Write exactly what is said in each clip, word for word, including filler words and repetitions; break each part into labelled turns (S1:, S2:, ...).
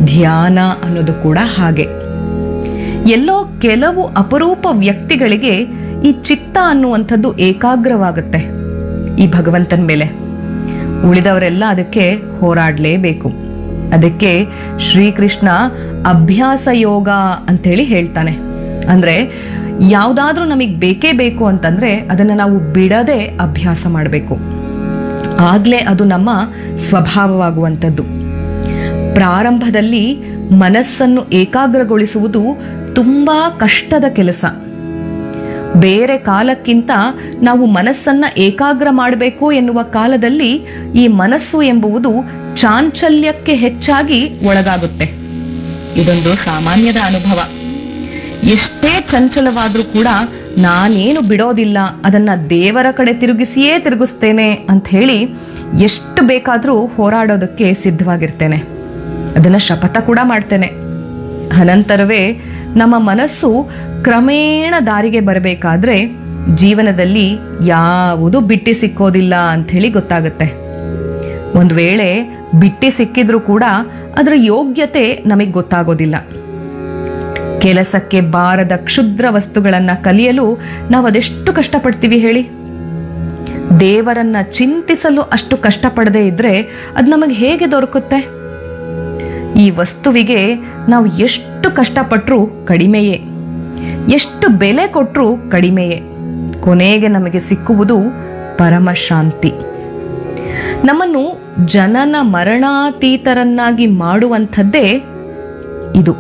S1: ಧ್ಯಾನ ಅನ್ನೋದು ಕೂಡ ಹಾಗೆ. ಎಲ್ಲೋ ಕೆಲವು ಅಪರೂಪ ವ್ಯಕ್ತಿಗಳಿಗೆ ಈ ಚಿತ್ತ ಅನ್ನುವಂಥದ್ದು ಏಕಾಗ್ರವಾಗುತ್ತೆ ಈ ಭಗವಂತನ ಮೇಲೆ. ಉಳಿದವರೆಲ್ಲ ಅದಕ್ಕೆ ಹೋರಾಡಲೇಬೇಕು. ಅದಕ್ಕೆ ಶ್ರೀಕೃಷ್ಣ ಅಭ್ಯಾಸ ಯೋಗ ಅಂತೇಳಿ ಹೇಳ್ತಾನೆ. ಅಂದ್ರೆ ಯಾವುದಾದ್ರೂ ನಮಗೆ ಬೇಕೇ ಬೇಕು ಅಂತಂದ್ರೆ ಅದನ್ನು ನಾವು ಬಿಡದೆ ಅಭ್ಯಾಸ ಮಾಡಬೇಕು. ಆಗ್ಲೇ ಅದು ನಮ್ಮ ಸ್ವಭಾವವಾಗುವಂಥದ್ದು. ಪ್ರಾರಂಭದಲ್ಲಿ ಮನಸ್ಸನ್ನು ಏಕಾಗ್ರಗೊಳಿಸುವುದು ತುಂಬಾ ಕಷ್ಟದ ಕೆಲಸ. ಬೇರೆ ಕಾಲಕ್ಕಿಂತ ನಾವು ಮನಸ್ಸನ್ನ ಏಕಾಗ್ರ ಮಾಡಬೇಕು ಎನ್ನುವ ಕಾಲದಲ್ಲಿ ಈ ಮನಸ್ಸು ಎಂಬುವುದು ಚಾಂಚಲ್ಯಕ್ಕೆ ಹೆಚ್ಚಾಗಿ ಒಳಗಾಗುತ್ತೆ. ಇದೊಂದು ಸಾಮಾನ್ಯದ ಅನುಭವ. ಎಷ್ಟೇ ಚಂಚಲವಾದ್ರೂ ಕೂಡ ನಾನೇನು ಬಿಡೋದಿಲ್ಲ, ಅದನ್ನ ದೇವರ ಕಡೆ ತಿರುಗಿಸಿಯೇ ತಿರುಗಿಸ್ತೇನೆ ಅಂತ ಹೇಳಿ ಎಷ್ಟು ಬೇಕಾದ್ರೂ ಹೋರಾಡೋದಕ್ಕೆ ಸಿದ್ಧವಾಗಿರ್ತೇನೆ. ಅದನ್ನ ಶಪಥ ಕೂಡ ಮಾಡ್ತೇನೆ. ಅನಂತರವೇ ನಮ್ಮ ಮನಸ್ಸು ಕ್ರಮೇಣ ದಾರಿಗೆ ಬರಬೇಕಾದ್ರೆ ಜೀವನದಲ್ಲಿ ಯಾವುದು ಬಿಟ್ಟಿ ಸಿಕ್ಕೋದಿಲ್ಲ ಅಂತ ಹೇಳಿ ಗೊತ್ತಾಗುತ್ತೆ. ಒಂದು ವೇಳೆ ಬಿಟ್ಟಿ ಸಿಕ್ಕಿದ್ರೂ ಕೂಡ ಅದರ ಯೋಗ್ಯತೆ ನಮಗೆ ಗೊತ್ತಾಗೋದಿಲ್ಲ. ಕೆಲಸಕ್ಕೆ ಬಾರದ ಕ್ಷುದ್ರ ವಸ್ತುಗಳನ್ನ ಕಲಿಯಲು ನಾವು ಅದೆಷ್ಟು ಕಷ್ಟಪಡ್ತೀವಿ ಹೇಳಿ. ದೇವರನ್ನ ಚಿಂತಿಸಲು ಅಷ್ಟು ಕಷ್ಟಪಡದೇ ಇದ್ರೆ ಅದು ನಮಗೆ ಹೇಗೆ ದೊರಕುತ್ತೆ? ಈ ವಸ್ತುವಿಗೆ ನಾವು ಎಷ್ಟು ಕಷ್ಟಪಟ್ಟರೂ ಕಡಿಮೆಯೇ, ಎಷ್ಟು ಬೆಲೆ ಕೊಟ್ಟರೂ ಕಡಿಮೆಯೇ. ಕೊನೆಗೆ ನಮಗೆ ಸಿಕ್ಕುವುದು ಪರಮಶಾಂತಿ. ನಮ್ಮನ್ನು ಜನನ ಮರಣಾತೀತರನ್ನಾಗಿ ಮಾಡುವಂಥದ್ದೇ ಇದು.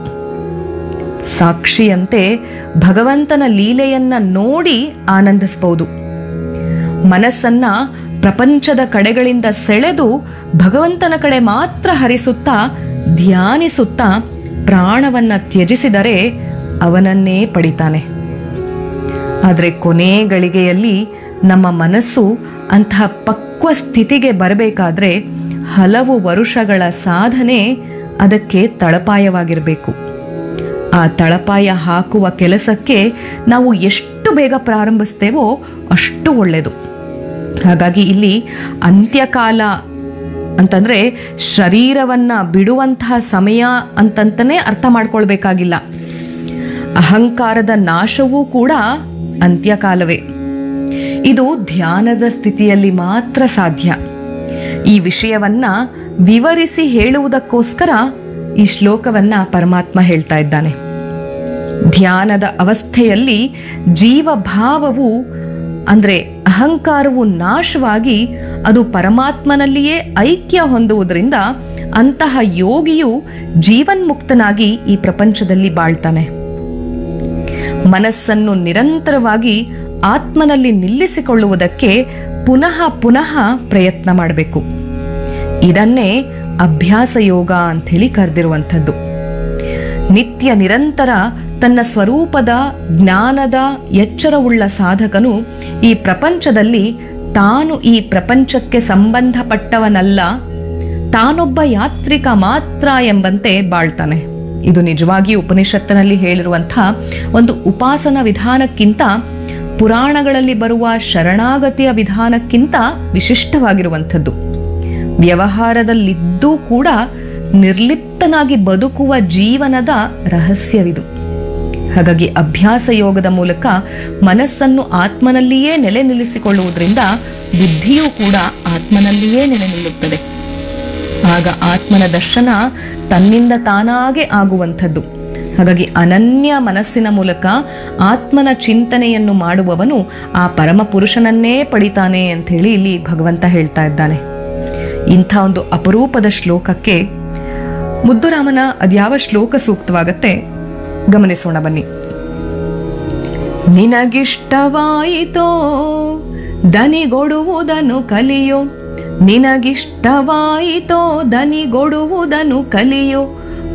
S1: ಸಾಕ್ಷಿಯಂತೆ ಭಗವಂತನ ಲೀಲೆಯನ್ನ ನೋಡಿ ಆನಂದಿಸಬಹುದು. ಮನಸ್ಸನ್ನ ಪ್ರಪಂಚದ ಕಡೆಗಳಿಂದ ಸೆಳೆದು ಭಗವಂತನ ಕಡೆ ಮಾತ್ರ ಹರಿಸುತ್ತಾ ಧ್ಯಾನಿಸುತ್ತಾ ಪ್ರಾಣವನ್ನ ತ್ಯಜಿಸಿದರೆ ಅವನನ್ನೇ ಪಡಿತಾನೆ. ಆದರೆ ಕೊನೆ ಗಳಿಗೆಯಲ್ಲಿ ನಮ್ಮ ಮನಸ್ಸು ಅಂತಹ ಪಕ್ವ ಸ್ಥಿತಿಗೆ ಬರಬೇಕಾದ್ರೆ ಹಲವು ವರುಷಗಳ ಸಾಧನೆ ಅದಕ್ಕೆ ತಳಪಾಯವಾಗಿರಬೇಕು. ಆ ತಳಪಾಯ ಹಾಕುವ ಕೆಲಸಕ್ಕೆ ನಾವು ಎಷ್ಟು ಬೇಗ ಪ್ರಾರಂಭಿಸ್ತೇವೋ ಅಷ್ಟು ಒಳ್ಳೆಯದು. ಹಾಗಾಗಿ ಇಲ್ಲಿ ಅಂತ್ಯಕಾಲ ಅಂತಂದ್ರೆ ಶರೀರವನ್ನ ಬಿಡುವಂತಹ ಸಮಯ ಅಂತಂತಾನೆ ಅರ್ಥ ಮಾಡ್ಕೊಳ್ಬೇಕಾಗಿಲ್ಲ. ಅಹಂಕಾರದ ನಾಶವೂ ಕೂಡ ಅಂತ್ಯಕಾಲವೇ. ಇದು ಧ್ಯಾನದ ಸ್ಥಿತಿಯಲ್ಲಿ ಮಾತ್ರ ಸಾಧ್ಯ. ಈ ವಿಷಯವನ್ನ ವಿವರಿಸಿ ಹೇಳುವುದಕ್ಕೋಸ್ಕರ ಈ ಶ್ಲೋಕವನ್ನ ಪರಮಾತ್ಮ ಹೇಳ್ತಾ ಇದ್ದಾನೆ. ಧ್ಯಾನದ ಅವಸ್ಥೆಯಲ್ಲಿ ಜೀವಭಾವವು ಅಂದ್ರೆ ಅಹಂಕಾರವು ನಾಶವಾಗಿ ಅದು ಪರಮಾತ್ಮನಲ್ಲಿಯೇ ಐಕ್ಯ ಹೊಂದುವುದರಿಂದ ಅಂತಹ ಯೋಗಿಯು ಜೀವನ್ಮುಕ್ತನಾಗಿ ಈ ಪ್ರಪಂಚದಲ್ಲಿ ಬಾಳ್ತಾನೆ. ಮನಸ್ಸನ್ನು ನಿರಂತರವಾಗಿ ಆತ್ಮನಲ್ಲಿ ನಿಲ್ಲಿಸಿಕೊಳ್ಳುವುದಕ್ಕೆ ಪುನಃ ಪುನಃ ಪ್ರಯತ್ನ ಮಾಡಬೇಕು. ಇದನ್ನೇ ಅಭ್ಯಾಸ ಯೋಗ ಅಂತ ಹೇಳಿ ಕರೆದಿರುವಂಥದ್ದು. ನಿತ್ಯ ನಿರಂತರ ತನ್ನ ಸ್ವರೂಪದ ಜ್ಞಾನದ ಎಚ್ಚರವುಳ್ಳ ಸಾಧಕನು ಈ ಪ್ರಪಂಚದಲ್ಲಿ ತಾನು ಈ ಪ್ರಪಂಚಕ್ಕೆ ಸಂಬಂಧಪಟ್ಟವನಲ್ಲ, ತಾನೊಬ್ಬ ಯಾತ್ರಿಕ ಮಾತ್ರ ಎಂಬಂತೆ ಬಾಳ್ತಾನೆ. ಇದು ನಿಜವಾಗಿ ಉಪನಿಷತ್ತಿನಲ್ಲಿ ಹೇಳಿರುವಂತಹ ಒಂದು ಉಪಾಸನ ವಿಧಾನಕ್ಕಿಂತ ಪುರಾಣಗಳಲ್ಲಿ ಬರುವ ಶರಣಾಗತಿಯ ವಿಧಾನಕ್ಕಿಂತ ವಿಶಿಷ್ಟವಾಗಿರುವಂಥದ್ದು. ವ್ಯವಹಾರದಲ್ಲಿದ್ದೂ ಕೂಡ ನಿರ್ಲಿಪ್ತನಾಗಿ ಬದುಕುವ ಜೀವನದ ರಹಸ್ಯವಿದು. ಹಾಗಾಗಿ ಅಭ್ಯಾಸ ಯೋಗದ ಮೂಲಕ ಮನಸ್ಸನ್ನು ಆತ್ಮನಲ್ಲಿಯೇ ನೆಲೆ ನಿಲ್ಲಿಸಿಕೊಳ್ಳುವುದರಿಂದ ಬುದ್ಧಿಯೂ ಕೂಡ ಆತ್ಮನಲ್ಲಿಯೇ ನೆಲೆ ನಿಲ್ಲುತ್ತದೆ. ಆಗ ಆತ್ಮನ ದರ್ಶನ ತನ್ನಿಂದ ತಾನಾಗೆ ಆಗುವಂಥದ್ದು. ಹಾಗಾಗಿ ಅನನ್ಯ ಮನಸ್ಸಿನ ಮೂಲಕ ಆತ್ಮನ ಚಿಂತನೆಯನ್ನು ಮಾಡುವವನು ಆ ಪರಮ ಪುರುಷನನ್ನೇ ಪಡಿತಾನೆ ಅಂತ ಹೇಳಿ ಇಲ್ಲಿ ಭಗವಂತ ಹೇಳ್ತಾ ಇದ್ದಾನೆ. ಇಂಥ ಒಂದು ಅಪರೂಪದ ಶ್ಲೋಕಕ್ಕೆ ಮುದ್ದುರಾಮನ ಅದ್ಯಾವ ಶ್ಲೋಕ ಸೂಕ್ತವಾಗತ್ತೆ ಗಮನಿಸೋಣ ಬನ್ನಿ. ನಿನಗಿಷ್ಟವಾಯಿತೋ ದನಿಗೊಡುವುದನ್ನು ಕಲಿಯೋ, ನಿನಗಿಷ್ಟವಾಯಿತೋ ದನಿಗೊಡುವುದನ್ನು ಕಲಿಯೋ,